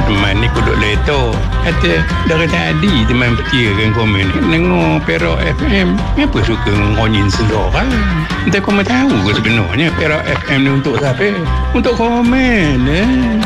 teman ni kuduk leto. Kata dari tadi teman perkirakan komen dengar Perak FM kenapa suka ngonyin seseorang. Entah kau tahu ke sebenarnya Perak FM ni untuk siapa? Untuk komen